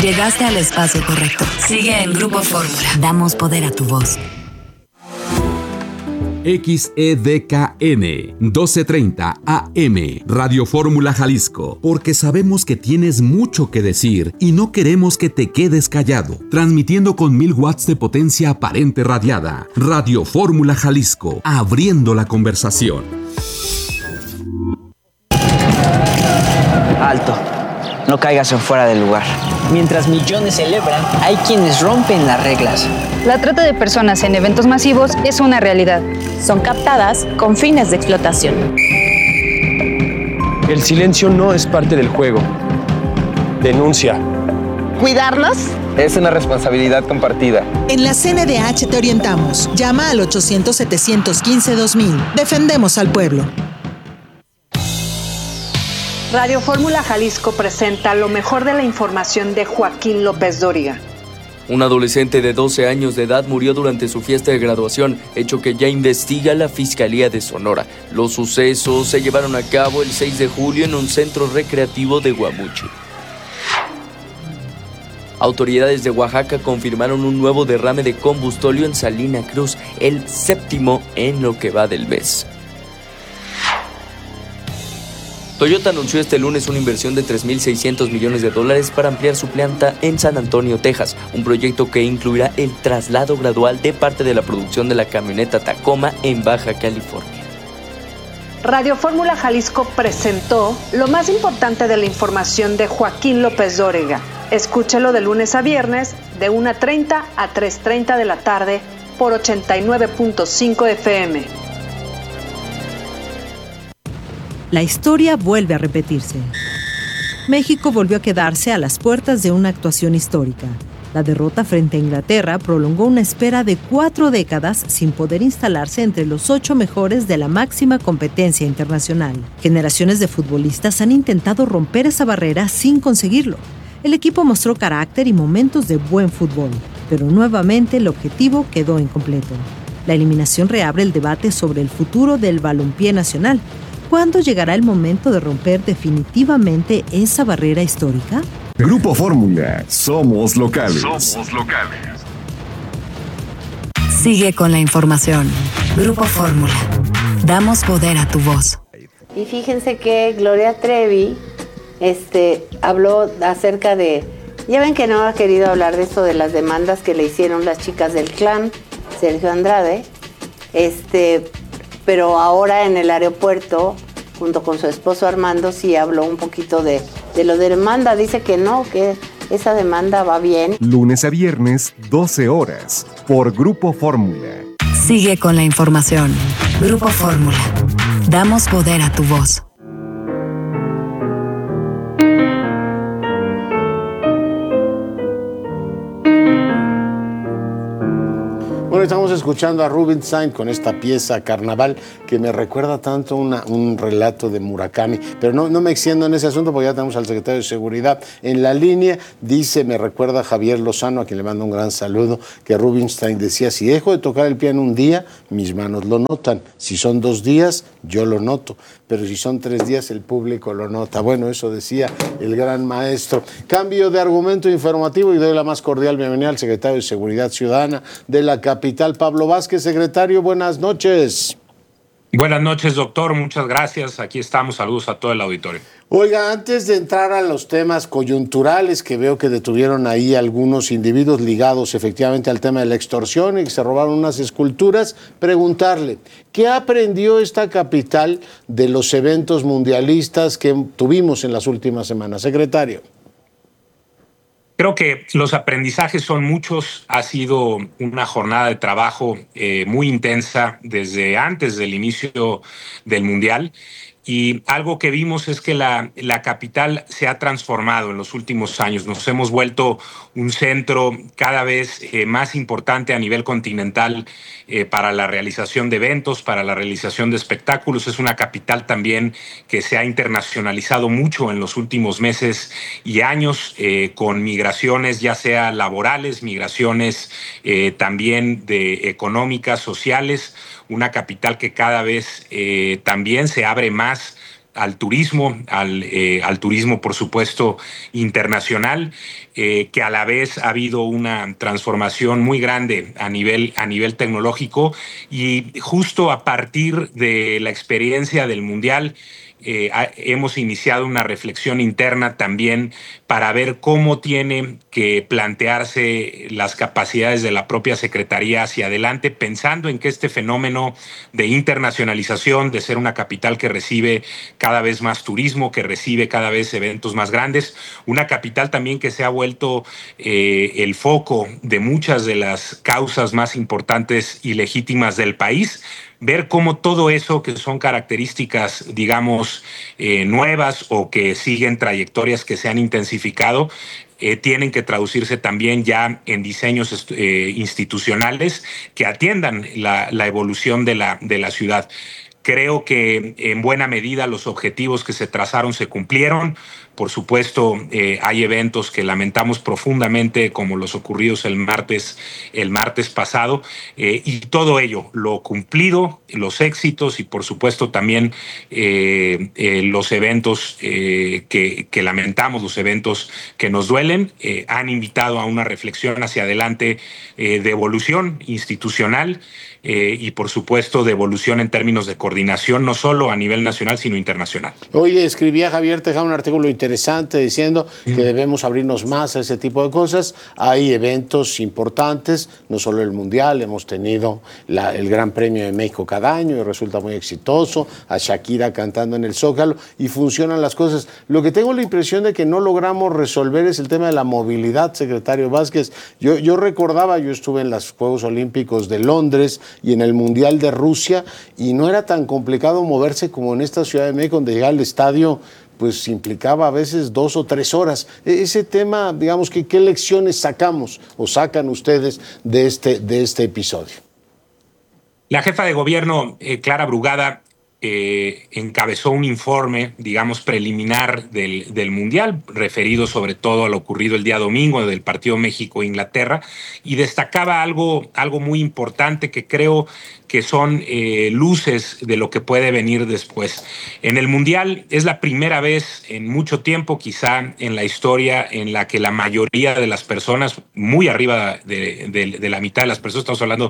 Llegaste al espacio correcto. Sigue en Grupo Fórmula. Damos poder a tu voz. XEDKN 1230 AM Radio Fórmula Jalisco, porque sabemos que tienes mucho que decir y no queremos que te quedes callado. Transmitiendo con 1000 watts de potencia aparente radiada. Radio Fórmula Jalisco, abriendo la conversación. Alto, no caigas en fuera del lugar. Mientras millones celebran, hay quienes rompen las reglas. La trata de personas en eventos masivos es una realidad. Son captadas con fines de explotación. El silencio no es parte del juego. Denuncia. ¿Cuidarlos? Es una responsabilidad compartida. En la CNDH te orientamos. Llama al 800-715-2000. Defendemos al pueblo. Radio Fórmula Jalisco presenta lo mejor de la información de Joaquín López Dóriga. Un adolescente de 12 años de edad murió durante su fiesta de graduación, hecho que ya investiga la Fiscalía de Sonora. Los sucesos se llevaron a cabo el 6 de julio en un centro recreativo de Guamuchi. Autoridades de Oaxaca confirmaron un nuevo derrame de combustóleo en Salina Cruz, el 7º en lo que va del mes. Toyota anunció este lunes una inversión de $3.600 millones para ampliar su planta en San Antonio, Texas, un proyecto que incluirá el traslado gradual de parte de la producción de la camioneta Tacoma en Baja California. Radio Fórmula Jalisco presentó lo más importante de la información de Joaquín López Dóriga. Escúchelo de lunes a viernes de 1:30 a 3:30 de la tarde por 89.5 FM. La historia vuelve a repetirse. México volvió a quedarse a las puertas de una actuación histórica. La derrota frente a Inglaterra prolongó una espera de 4 décadas sin poder instalarse entre los 8 mejores de la máxima competencia internacional. Generaciones de futbolistas han intentado romper esa barrera sin conseguirlo. El equipo mostró carácter y momentos de buen fútbol, pero nuevamente el objetivo quedó incompleto. La eliminación reabre el debate sobre el futuro del balompié nacional. ¿Cuándo llegará el momento de romper definitivamente esa barrera histórica? Grupo Fórmula, somos locales. Somos locales. Sigue con la información. Grupo Fórmula. Damos poder a tu voz. Y fíjense que Gloria Trevi habló acerca de... Ya ven que no ha querido hablar de eso, de las demandas que le hicieron las chicas del clan, Sergio Andrade. Pero ahora en el aeropuerto, junto con su esposo Armando, sí habló un poquito de lo de demanda. Dice que no, que esa demanda va bien. Lunes a viernes, 12 horas, por Grupo Fórmula. Sigue con la información. Grupo Fórmula. Damos poder a tu voz. Bueno, estamos escuchando a Rubinstein con esta pieza Carnaval que me recuerda tanto un relato de Murakami, pero no me extiendo en ese asunto porque ya tenemos al secretario de Seguridad en la línea. Dice, me recuerda a Javier Lozano, a quien le mando un gran saludo, que Rubinstein decía, si dejo de tocar el piano un día, mis manos lo notan. Si son 2 días, yo lo noto. Pero si son 3 días, el público lo nota. Bueno, eso decía el gran maestro. Cambio de argumento informativo y doy la más cordial bienvenida al secretario de Seguridad Ciudadana de la capital, Pablo Vázquez. Secretario, buenas noches. Buenas noches, doctor. Muchas gracias. Aquí estamos. Saludos a todo el auditorio. Oiga, antes de entrar a los temas coyunturales que veo que detuvieron ahí algunos individuos ligados efectivamente al tema de la extorsión y que se robaron unas esculturas, preguntarle, ¿qué aprendió esta capital de los eventos mundialistas que tuvimos en las últimas semanas? Secretario. Creo que los aprendizajes son muchos. Ha sido una jornada de trabajo muy intensa desde antes del inicio del Mundial. Y algo que vimos es que la capital se ha transformado en los últimos años. Nos hemos vuelto un centro cada vez más importante a nivel continental para la realización de eventos, para la realización de espectáculos. Es una capital también que se ha internacionalizado mucho en los últimos meses y años, con migraciones ya sea laborales, migraciones también de económicas, sociales. Una capital que cada vez también se abre más al turismo, al turismo, por supuesto, internacional, que a la vez ha habido una transformación muy grande a nivel tecnológico, y justo a partir de la experiencia del Mundial, hemos iniciado una reflexión interna también para ver cómo tiene que plantearse las capacidades de la propia Secretaría hacia adelante, pensando en que este fenómeno de internacionalización, de ser una capital que recibe cada vez más turismo, que recibe cada vez eventos más grandes, una capital también que se ha vuelto el foco de muchas de las causas más importantes y legítimas del país, ver cómo todo eso, que son características, digamos, nuevas o que siguen trayectorias que se han intensificado, tienen que traducirse también ya en diseños institucionales que atiendan la evolución de la ciudad. Creo que en buena medida los objetivos que se trazaron se cumplieron. Por supuesto, hay eventos que lamentamos profundamente, como los ocurridos el martes pasado, y todo ello, lo cumplido, los éxitos y por supuesto también los eventos que lamentamos, los eventos que nos duelen, han invitado a una reflexión hacia adelante de evolución institucional y por supuesto de evolución en términos de coordinación, no solo a nivel nacional, sino internacional. Hoy escribía Javier Tejada un artículo interesante diciendo que debemos abrirnos más a ese tipo de cosas. Hay eventos importantes, no solo el Mundial, hemos tenido el Gran Premio de México cada año y resulta muy exitoso, a Shakira cantando en el Zócalo y funcionan las cosas. Lo que tengo la impresión de que no logramos resolver es el tema de la movilidad, secretario Vázquez. Yo recordaba, yo estuve en los Juegos Olímpicos de Londres y en el Mundial de Rusia, y no era tan complicado moverse como en esta Ciudad de México, donde llegar al estadio pues implicaba a veces 2 o 3 horas. Ese tema, digamos, ¿qué lecciones sacamos o sacan ustedes de este episodio? La jefa de gobierno, Clara Brugada, encabezó un informe, digamos, preliminar del Mundial, referido sobre todo a lo ocurrido el día domingo del partido México-Inglaterra, y destacaba algo muy importante que creo que son luces de lo que puede venir después. En el Mundial es la primera vez en mucho tiempo, quizá en la historia, en la que la mayoría de las personas, muy arriba de la mitad de las personas, estamos hablando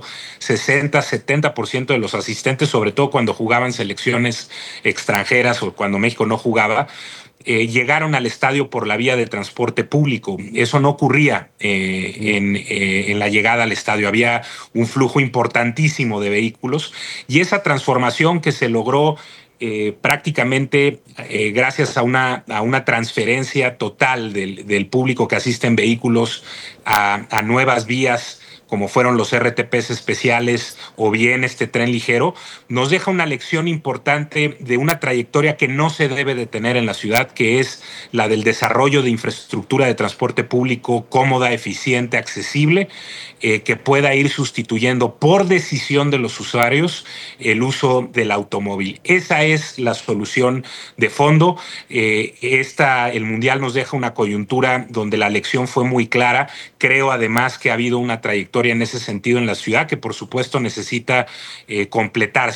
60-70% de los asistentes, sobre todo cuando jugaban selecciones extranjeras o cuando México no jugaba, llegaron al estadio por la vía de transporte público. Eso no ocurría en la llegada al estadio. Había un flujo importantísimo de vehículos, y esa transformación que se logró prácticamente gracias a una transferencia total del público que asiste en vehículos a nuevas vías, como fueron los RTPs especiales o bien este tren ligero, nos deja una lección importante de una trayectoria que no se debe detener en la ciudad, que es la del desarrollo de infraestructura de transporte público cómoda, eficiente, accesible, que pueda ir sustituyendo por decisión de los usuarios el uso del automóvil. Esa es la solución de fondo. El Mundial nos deja una coyuntura donde la lección fue muy clara. Creo además que ha habido una trayectoria en ese sentido en la ciudad que por supuesto necesita completarse.